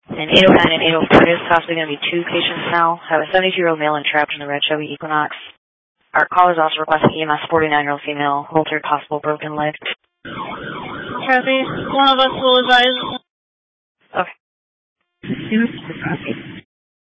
And 809 and 804 is possibly going to be two patients now. Have a 72-year-old male entrapped in the red Chevy Equinox. Our callers also requesting EMS 49-year-old female, altered possible broken leg. Copy. One of us will advise. Okay.